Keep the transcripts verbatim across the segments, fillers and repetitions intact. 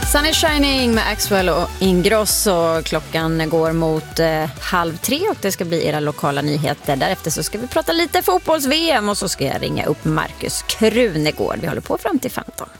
Sun is shining med Axwell och Ingrosso. Klockan går mot eh, halv tre och det ska bli era lokala nyheter. Därefter så ska vi prata lite fotbolls-V M och så ska jag ringa upp Markus Krunegård. Vi håller på fram till femton.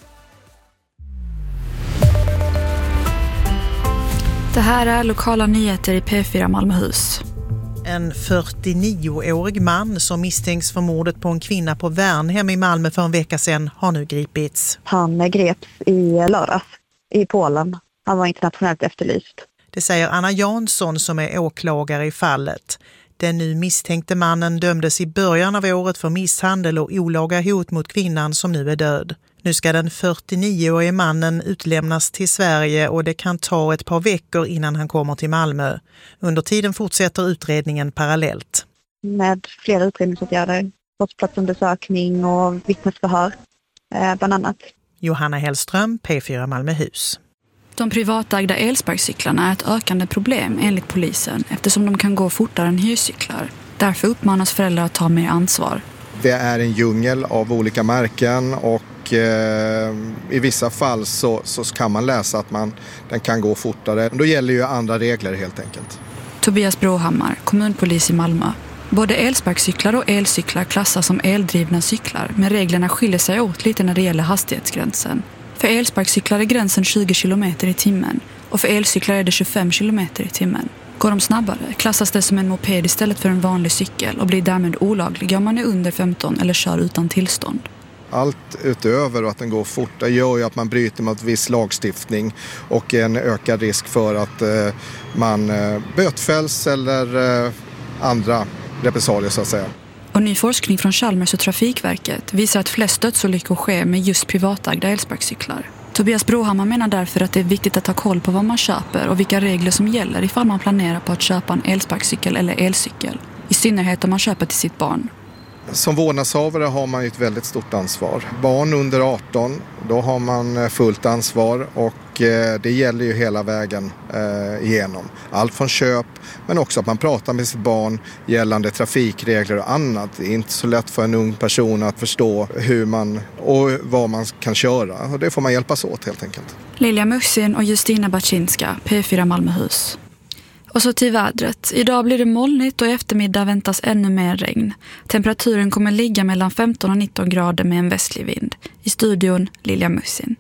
Det här är lokala nyheter i P fyra Malmöhus. En fyrtionioårig man som misstänks för mordet på en kvinna på Värnhem i Malmö för en vecka sedan har nu gripits. Han greps i lördags i Polen. Han var internationellt efterlyst. Det säger Anna Jansson som är åklagare i fallet. Den nu misstänkte mannen dömdes i början av året för misshandel och olaga hot mot kvinnan som nu är död. Nu ska den fyrtionioårige mannen utlämnas till Sverige och det kan ta ett par veckor innan han kommer till Malmö. Under tiden fortsätter utredningen parallellt. Med flera utredningsåtgärder, brottsplatsundersökning och vittnesförhör eh, bland annat. Johanna Hellström, P fyra Malmöhus. De privatägda elsparkcyklarna är ett ökande problem enligt polisen eftersom de kan gå fortare än hyrcyklar. Därför uppmanas föräldrar att ta mer ansvar. Det är en djungel av olika märken och eh, i vissa fall så, så kan man läsa att man, den kan gå fortare. Då gäller ju andra regler helt enkelt. Tobias Brohammar, kommunpolis i Malmö. Både elsparkcyklar och elcyklar klassas som eldrivna cyklar, men reglerna skiljer sig åt lite när det gäller hastighetsgränsen. För elsparkcyklar är gränsen tjugo kilometer i timmen och för elcyklar är det tjugofem kilometer i timmen. Går de snabbare klassas det som en moped istället för en vanlig cykel och blir därmed olaglig om man är under femton eller kör utan tillstånd. Allt utöver att den går fort gör ju att man bryter mot viss lagstiftning och en ökad risk för att eh, man eh, bötfälls eller eh, andra repressalier så att säga. Och ny forskning från Chalmers och Trafikverket visar att flest dödsolyckor sker med just privatägda elsparkcyklar. Tobias Brohammar menar därför att det är viktigt att ha koll på vad man köper och vilka regler som gäller ifall man planerar på att köpa en elsparkcykel eller elcykel. I synnerhet om man köper till sitt barn. Som vårdnadshavare har man ju ett väldigt stort ansvar. Barn under arton, då har man fullt ansvar och det gäller ju hela vägen igenom. Allt från köp men också att man pratar med sitt barn gällande trafikregler och annat. Det är inte så lätt för en ung person att förstå hur man och vad man kan köra och det får man hjälpas åt helt enkelt. Lilja Musin och Justina Baczynska, P fyra Malmöhus. Och så till vädret. Idag blir det molnigt och i eftermiddag väntas ännu mer regn. Temperaturen kommer ligga mellan femton och nitton grader med en västlig vind. I studion Lilja Musin.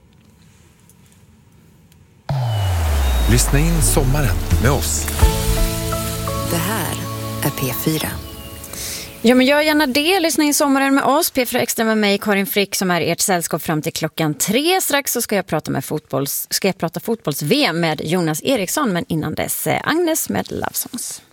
Lyssna in sommaren med oss. Det här är P fyra. Ja, men gör gärna det. Lyssna in sommaren med oss. P fyra Extra med mig, Karin Frick, som är ert sällskap fram till klockan tre. Strax så ska jag prata med fotbolls, ska jag prata fotbolls-V M med Jonas Eriksson. Men innan dess Agnes med Love Songs.